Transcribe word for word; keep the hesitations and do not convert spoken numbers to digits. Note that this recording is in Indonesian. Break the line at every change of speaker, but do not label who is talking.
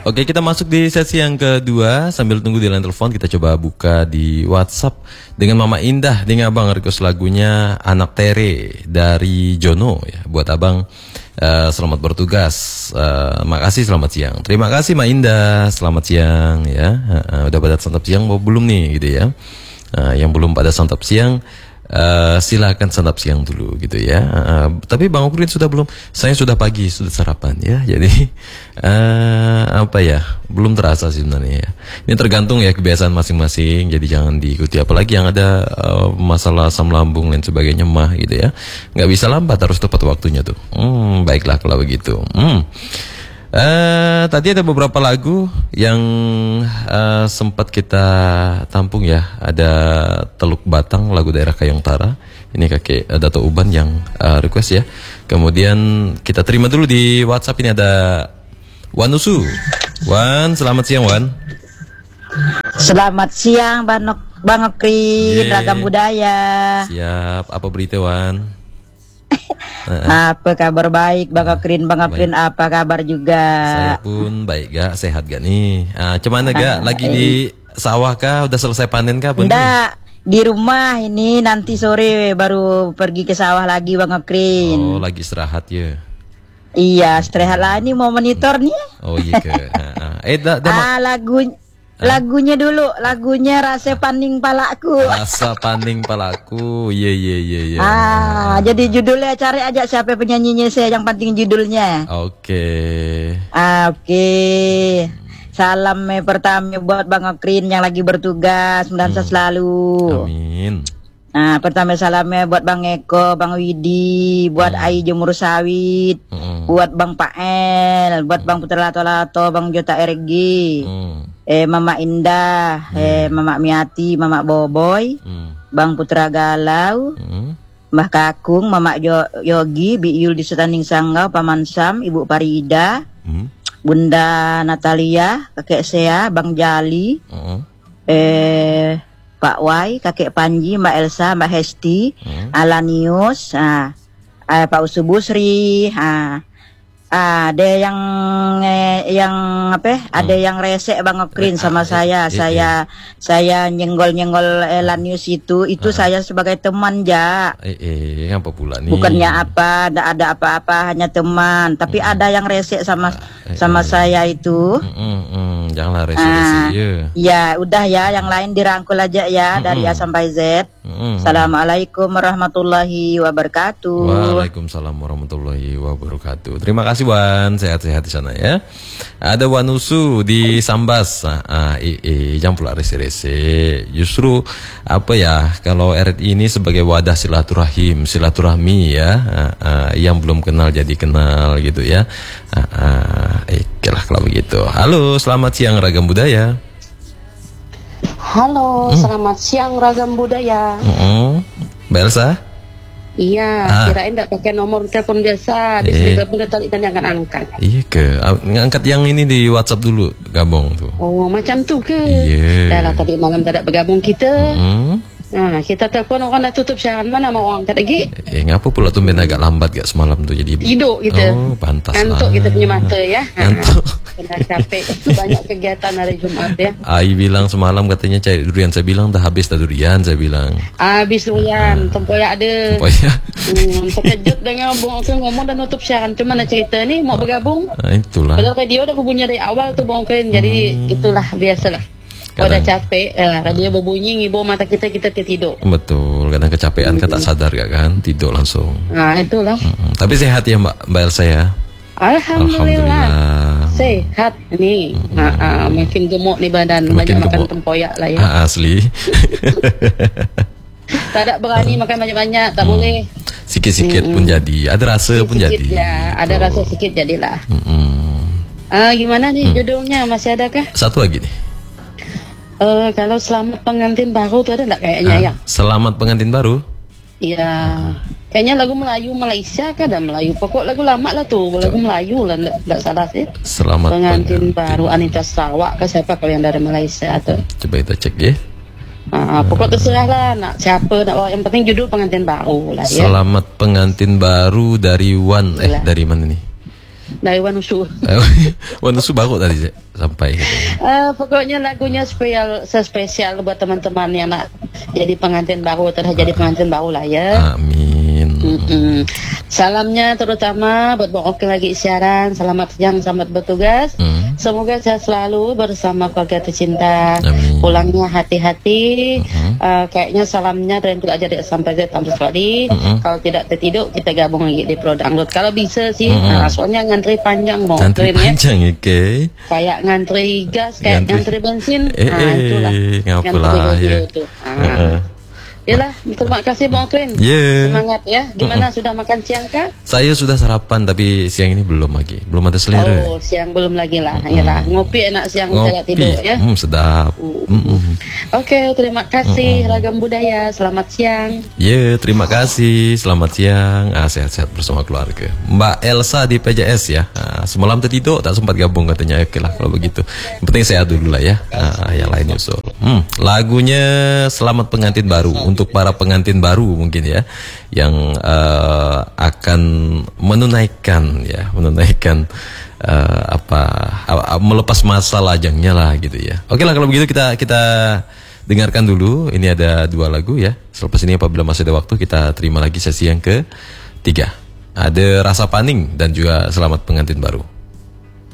Oke, kita masuk di sesi yang kedua. Sambil tunggu di line telepon, kita coba buka di WhatsApp dengan Mama Indah. Dengan Abang request lagunya Anak Tere dari Jono ya. Buat Abang, uh, selamat bertugas. Uh, makasih, selamat siang. Terima kasih Ma Indah, selamat siang ya. Uh, uh, udah pada santap siang mau belum nih gitu ya. Uh, yang belum pada santap siang, Uh, silakan santap siang dulu gitu ya. Uh, tapi Bang Okrin sudah belum? Saya sudah pagi, sudah sarapan ya. Jadi uh, apa ya? Belum terasa sih sebenarnya ya. Ini tergantung ya kebiasaan masing-masing. Jadi jangan diikuti. Apalagi yang ada uh, masalah asam lambung dan sebagainya mah gitu ya. Nggak bisa lambat, harus tepat waktunya tuh. Hmm, baiklah kalau begitu. Hmm. Uh, tadi ada beberapa lagu yang uh, sempat kita tampung ya. Ada Teluk Batang, lagu daerah Kayong Tara. Ini kakek uh, Dato Uban yang uh, request ya. Kemudian kita terima dulu di WhatsApp, ini ada Wanusu. Wan, selamat siang Wan.
Selamat siang Bang Bang Okrin, Ragam Budaya.
Siap, apa berita Wan?
Apa kabar? Baik Bang Okrin, Bang Okrin apa kabar juga?
Saya pun baik gak, sehat gak nih? Ah, cuman gak, lagi di sawah kah? Udah selesai panen kah?
Enggak, di rumah ini, nanti sore baru pergi ke sawah lagi Bang Okrin.
Oh, lagi istirahat ya?
Iya, istirahat lah, ini mau monitor nih.
Oh iya ke. Eh, da, da,
ah lagu lagunya dulu, lagunya Rasa Paning Palaku.
Rasa Paning Palaku, iya iya iya iya.
Ah, jadi judulnya cari aja siapa penyanyinya, saya yang penting judulnya.
Oke.
Ah, oke. Okay. Salam eh, pertama buat Bang Okrin yang lagi bertugas, mudah-mudahan hmm. selalu.
Amin.
Nah, pertama salamnya buat Bang Eko, Bang Widi, buat hmm. Ai Jemur Sawit, hmm. buat Bang Pael, buat hmm. Bang Putra Lato-Lato, Bang Jota R G, hmm. eh Mama Indah, hmm. eh Mama Miati, Mama Boboy, hmm. Bang Putra Galau, hmm. Mbah Kakung, Mama Yogi, Bi Yul di Setaning Sanggau, Paman Sam, Ibu Parida, hmm. Bunda Natalia, Kakek Sea, Bang Jali, hmm. eh Pak Wai, Kakek Panji, Mbak Elsa, Mbak Hesti, hmm. Alanius, ah, ah, Pak Usubusri, ah, ah, ada yang eh, yang apa? Hmm. Ada yang resek Bang Okrin sama ah, saya. Eh, saya eh. saya nyenggol-nyenggol Elanius itu, itu ah. saya sebagai teman ja.
Eh, eh, apa pula nih?
Bukannya apa, tidak ada apa-apa, hanya teman. Tapi hmm. ada yang resek sama eh, sama eh. saya itu.
Hmm, hmm, hmm. Janganlah resek-resek ah, ya.
Ya, udah ya, yang lain dirangkul aja ya, hmm. dari A sampai Z. Hmm. Assalamualaikum warahmatullahi wabarakatuh.
Waalaikumsalam warahmatullahi wabarakatuh. Terima kasih Wan, sehat-sehat di sana ya. Ada Wanusu di Sambas. Ah, eh, eh, jangan pula rese-rese. Justru apa ya, kalau R R I ini sebagai wadah silaturahim, silaturahmi ya, ah, ah, yang belum kenal jadi kenal gitu ya. Ah, ah, eh, lah kalau begitu. Halo, selamat siang Ragam Budaya.
Halo, hmm. selamat siang Ragam Budaya.
Hmm. Mbak Elsa?
Iya, ah. kirain enggak pakai nomor telepon biasa. Di sini telepon tadi dan akan angkat.
Iya ke, ngangkat yang ini di WhatsApp dulu, gabung tuh.
Oh, macam tuh ke?
Iya.
Dah lah, tadi malam tak ada bergabung kita.
Hmm.
Nah, kita telepon orang dah tutup siaran, mana mau angkat lagi?
Eh, ngapa pula tumben agak lambat gak semalam tuh jadi
tidur kita.
Oh, pantas lah.
Kantuk kita punya mata ya.
Kantuk.
Kena capek. Banyak kegiatan hari Jumat ya.
Ai bilang semalam katanya cari durian, saya bilang dah habis dah durian, saya bilang.
Habis durian, tempoyak ada.
Tempoyak.
Hmm, terkejut dengan Bung Okrin ngomong dan nutup siaran. Cuma nak cerita ni mau bergabung.
Nah, itulah.
Padahal radio dah berbunyi dari awal tuh Bung Okrin. Jadi hmm. itulah biasalah. Kalau udah capek, eh, radio berbunyi, ngibur mata kita, kita tertidur.
Betul, kadang kecapean, hmm. kan tak sadar gak kan, tidur langsung.
Nah, itulah.
Hmm. Tapi sehat ya Mbak, Mbak Elsa ya?
Alhamdulillah. Alhamdulillah. Sehat nih. Hmm. Nah, uh, makin gemuk nih badan, makin banyak gemuk. Makan tempoyak lah ya.
Ah, asli.
Tak ada berani makan banyak-banyak, tak hmm. boleh.
Sikit-sikit hmm. pun jadi, ada rasa sikit pun jadi.
Ya, ada oh. rasa sikit jadilah.
Hmm.
Ah, gimana nih hmm. judulnya, masih adakah?
Satu lagi nih.
Uh, kalau selamat pengantin baru tuh ada enggak kayaknya ah, ya?
Selamat pengantin baru?
Iya. Kayaknya lagu Melayu Malaysia kan ada Melayu. Pokok lagu lama lah tuh, lagu Melayu lah enggak salah sih.
Selamat
pengantin, pengantin baru
baru
Anita Sarawak ke siapa kalau yang dari Malaysia tuh.
Coba kita cek ya.
Uh, pokok terserah lah nak siapa nak, yang penting judul pengantin baru lah ya.
Selamat pengantin baru dari Wan eh dari mana nih?
dari Wanusu.
Wanusu baru tadi sampai.
Uh, pokoknya lagunya spesial, spesial buat teman-teman yang nak jadi pengantin baru atau jadi pengantin baru lah ya.
Amin.
Mm-mm. Salamnya terutama buat Bang Oke lagi siaran. Selamat siang, selamat bertugas. Mm. Semoga saya selalu bersama keluarga tercinta. Amin. Pulangnya hati-hati. Mm-hmm. Uh, kayaknya salamnya dan tidak jadi sampai Z sampai sekali. Mm-hmm. Kalau tidak tertidur kita gabung lagi di Pro Download. Kalau bisa sih, mm-hmm. nah, soalnya ngantri panjang mau.
Ngantri panjang ya. Okay.
Kayak ngantri gas, kayak ngantri, ngantri bensin.
Eh, nah itulah.
Ngapalah ya. Itu. Ah. Uh-uh. Yalah, terima kasih Bang Okrin.
Yeah.
Semangat ya. Gimana, uh-uh. sudah makan siang kah?
Saya sudah sarapan tapi siang ini belum lagi. Belum ada selera.
Oh, siang belum lagi lah. Mm. Yalah, ngopi enak siang saya tidur ya.
Hmm, sedap.
Uh. Mm-mm. Oke, okay, terima kasih. Mm-mm. Ragam Budaya. Selamat siang.
Ya, yeah, terima kasih. Selamat siang. Ah, sehat-sehat bersama keluarga. Mbak Elsa di P J S ya. Ah, semalam tertidur tak sempat gabung katanya. Oke lah kalau begitu. Yang penting sehat dulu lah ya. Ah, yang lain nyusul. Hmm, lagunya Selamat Pengantin Baru. Untuk para pengantin baru mungkin ya yang uh, akan menunaikan ya menunaikan uh, apa uh, melepas masa lajangnya lah gitu ya. Oke lah kalau begitu kita kita dengarkan dulu. Ini ada dua lagu ya. Selepas ini apabila masih ada waktu kita terima lagi sesi yang ketiga. Ada Rasa Paning dan juga Selamat Pengantin Baru.